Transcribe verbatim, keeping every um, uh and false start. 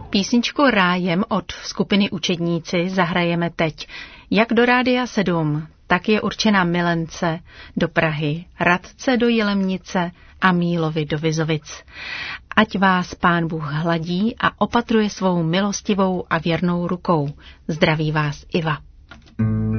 Písničku Rájem od skupiny Učedníci zahrajeme teď. Jak do Rádia sedm, tak je určena Milence do Prahy, Radce do Jilemnice a Mílovi do Vizovic. Ať vás Pán Bůh hladí a opatruje svou milostivou a věrnou rukou. Zdraví vás Iva.